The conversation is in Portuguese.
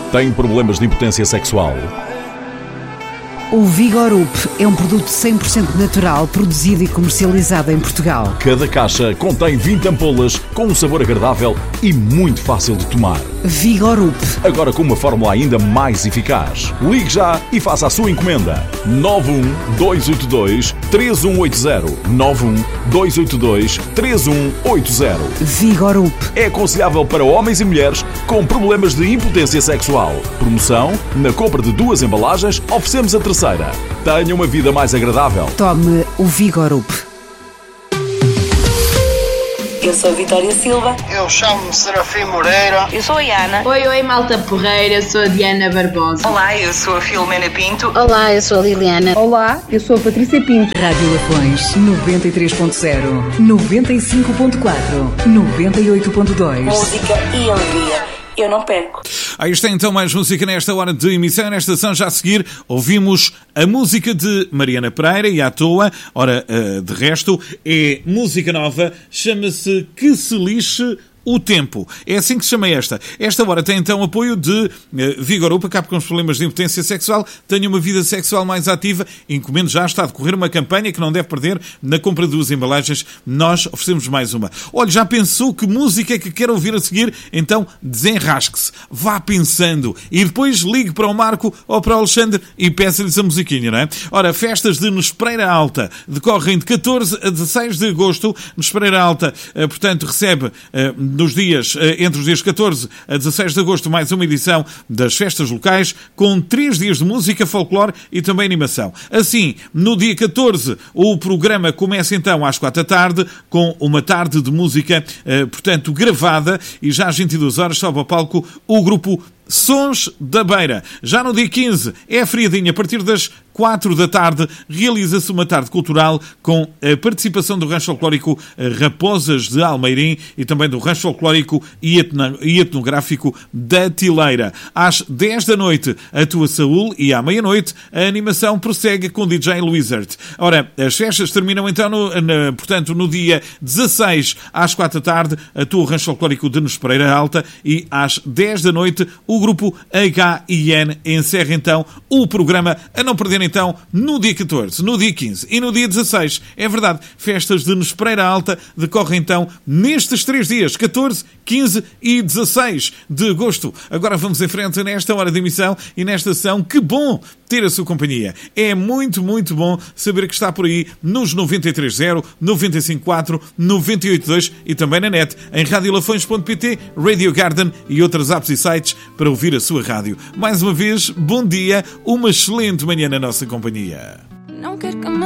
Tem problemas de impotência sexual? O Vigorup é um produto 100% natural, produzido e comercializado em Portugal. Cada caixa contém 20 ampolas com um sabor agradável e muito fácil de tomar. Vigorup. Agora com uma fórmula ainda mais eficaz. Ligue já e faça a sua encomenda. 91282-3180. 91282-3180. Vigorup. É aconselhável para homens e mulheres com problemas de impotência sexual. Promoção: na compra de 2 embalagens, oferecemos a terceira. Tenha uma vida mais agradável. Tome o Vigorup. Eu sou a Vitória Silva. Eu chamo-me Serafim Moreira. Eu sou a Ana. Oi, malta porreira, eu sou a Diana Barbosa. Olá, eu sou a Filomena Pinto. Olá, eu sou a Liliana. Olá, eu sou a Patrícia Pinto. Rádio Lafões 93.0, 95.4, 98.2. Música e alegria. Eu não perco. Aí está então mais música nesta hora de emissão. Nesta sessão já a seguir ouvimos a música de Mariana Pereira e à toa. Ora, de resto, é música nova, chama-se Que Se Lixe o Tempo. É assim que se chama esta. Esta hora tem então apoio de Vigorup, acabe com os problemas de impotência sexual, tenha uma vida sexual mais ativa. Encomendo já, está a decorrer uma campanha que não deve perder. Na compra de 2 embalagens, nós oferecemos mais uma. Olha, já pensou que música é que quer ouvir a seguir? Então desenrasque-se, vá pensando e depois ligue para o Marco ou para o Alexandre e peça-lhes a musiquinha, não é? Ora, festas de Nespereira Alta decorrem de 14 a 16 de agosto. Nespereira Alta, portanto, recebe entre os dias 14 a 16 de agosto, mais uma edição das festas locais, com 3 dias de música, folclore e também animação. Assim, no dia 14, o programa começa então às 4 da tarde, com uma tarde de música, portanto, gravada, e já às 22 horas sobe ao palco o grupo Sons da Beira. Já no dia 15 é feriadinho, a partir das 4 da tarde realiza-se uma tarde cultural com a participação do Rancho Folclórico Raposas de Almeirim e também do Rancho Folclórico e Etnográfico da Tileira. Às 10 da noite atua Saúl e à meia-noite a animação prossegue com DJ Wizard. Ora, as festas terminam então portanto no dia 16 às 4 da tarde atua o Rancho Folclórico de Nespereira Alta e às 10 da noite o grupo HIN encerra então o programa, a não perder então no dia 14, no dia 15 e no dia 16. É verdade, festas de Nespereira Alta decorrem então nestes 3 dias, 14, 15 e 16 de agosto. Agora vamos em frente nesta hora de emissão e nesta sessão. Que bom ter a sua companhia. É muito, muito bom saber que está por aí nos 93.0, 95.4, 98.2 e também na net em radiolafões.pt, Radio Garden e outras apps e sites para ouvir a sua rádio. Mais uma vez, bom dia, uma excelente manhã na nossa companhia. Não quero que